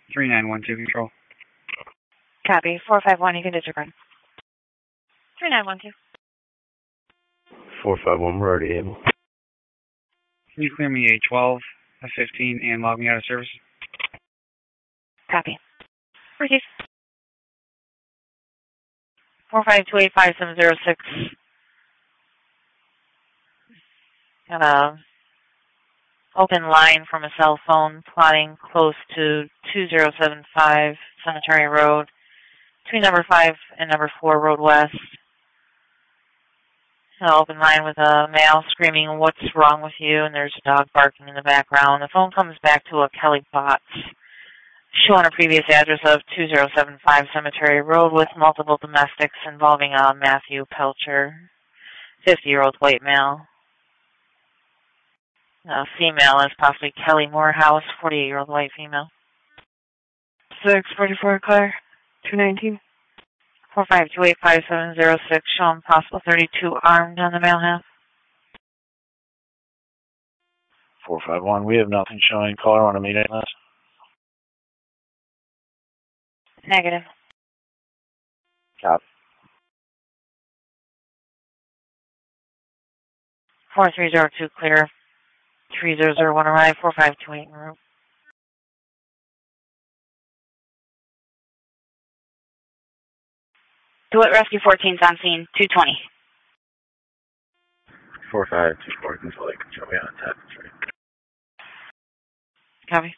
3912 control. Copy. 451, you can disregard. 3912. 451, we're already able. Can you clear me a 12, a 15, and log me out of service? Copy. Receive. 452857006. Got a open line from a cell phone plotting close to 2075 Cemetery Road, between number 5 and number 4 Road West. An open line with a male screaming, "What's wrong with you?" And there's a dog barking in the background. The phone comes back to a Kelly Potts, showing a previous address of 2075 Cemetery Road with multiple domestics involving a Matthew Pelcher, 50-year-old white male. A female is possibly Kelly Morehouse, 48-year-old white female. 644 Claire, 219. 452857006, showing possible 32 armed on the male half. 451, we have nothing showing. Caller, want to meet us? Negative. Copy. 4302 clear. 3001 arrive. 4528 en route. DeWitt Rescue 14's on scene, 220. 4524, control, you can show me on tap. Copy.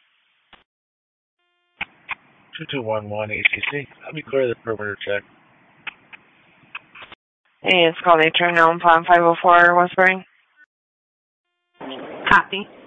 2211 ACC. Let me clear the perimeter check. Hey, it's called a turn now on 504 Westbury. Copy.